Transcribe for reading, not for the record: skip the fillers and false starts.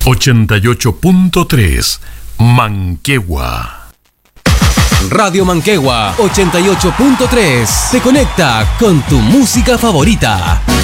88.3 Manquehua. Radio Manquehua 88.3 te conecta con tu música favorita.